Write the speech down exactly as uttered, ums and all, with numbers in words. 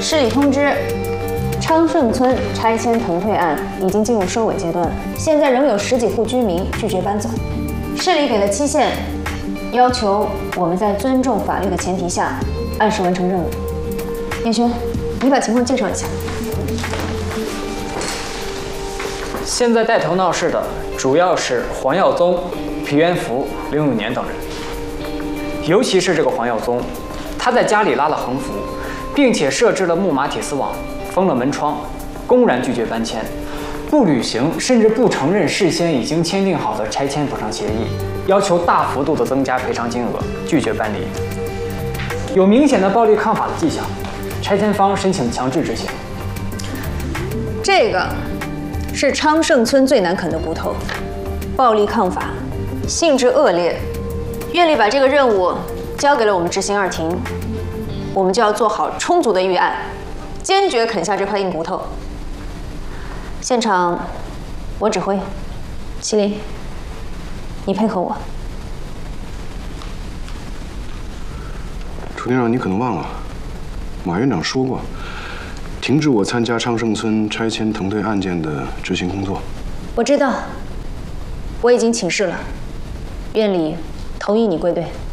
市里通知，昌顺村拆迁腾退案已经进入收尾阶段，现在仍有十几户居民拒绝搬走。市里给了期限，要求我们在尊重法律的前提下，按时完成任务。叶轩，你把情况介绍一下。 现在带头闹事的主要是黄耀宗、皮元福、林永年等人，尤其是这个黄耀宗，他在家里拉了横幅，并且设置了木马铁丝网，封了门窗，公然拒绝搬迁，不履行甚至不承认事先已经签订好的拆迁补偿协议，要求大幅度的增加赔偿金额，拒绝搬离，有明显的暴力抗法的迹象，拆迁方申请强制执行。 这个是昌盛村最难啃的骨头，暴力抗法，性质恶劣。院里把这个任务交给了我们执行二庭，我们就要做好充足的预案，坚决啃下这块硬骨头。现场我指挥，麒麟，你配合我。 楚厅长，你可能忘了，马院长说过，停止我参加昌盛村拆迁腾退案件的执行工作。 我知道，我已经请示了，院里同意你归队。